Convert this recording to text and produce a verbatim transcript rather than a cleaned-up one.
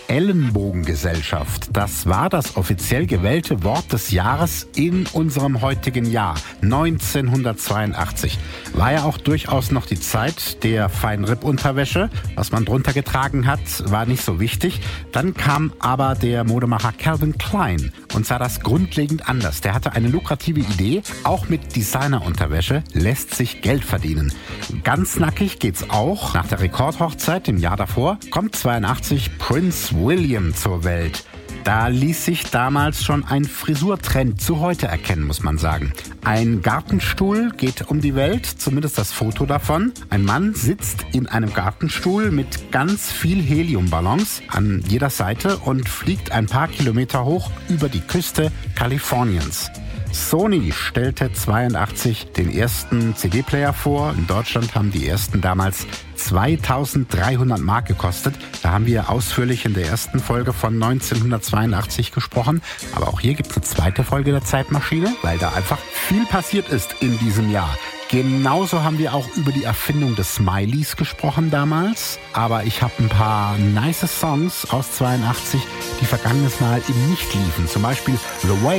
Ellenbogengesellschaft, das war das offiziell gewählte Wort des Jahres in unserem heutigen Jahr, neunzehnhundertzweiundachtzig. War ja auch durchaus noch die Zeit der Feinripp-Unterwäsche. Was man drunter getragen hat, war nicht so wichtig. Dann kam aber der Modemacher Calvin Klein und sah das grundlegend anders. Der hatte eine lukrative Idee. Auch mit Designerunterwäsche lässt sich Geld verdienen. Ganz nackig geht's auch. Nach der Rekordhochzeit im Jahr davor kommt zweiundachtzig Prince William zur Welt. Da ließ sich damals schon ein Frisurtrend zu heute erkennen, muss man sagen. Ein Gartenstuhl geht um die Welt, zumindest das Foto davon. Ein Mann sitzt in einem Gartenstuhl mit ganz viel Heliumballons an jeder Seite und fliegt ein paar Kilometer hoch über die Küste Kaliforniens. Sony stellte zweiundachtzig den ersten C D-Player vor. In Deutschland haben die ersten damals zweitausenddreihundert Mark gekostet. Da haben wir ausführlich in der ersten Folge von neunzehnhundertzweiundachtzig gesprochen. Aber auch hier gibt es eine zweite Folge der Zeitmaschine, weil da einfach viel passiert ist in diesem Jahr. Genauso haben wir auch über die Erfindung des Smileys gesprochen damals. Aber ich habe ein paar nice Songs aus zweiundachtzig, die vergangenes Mal eben nicht liefen. Zum Beispiel The Way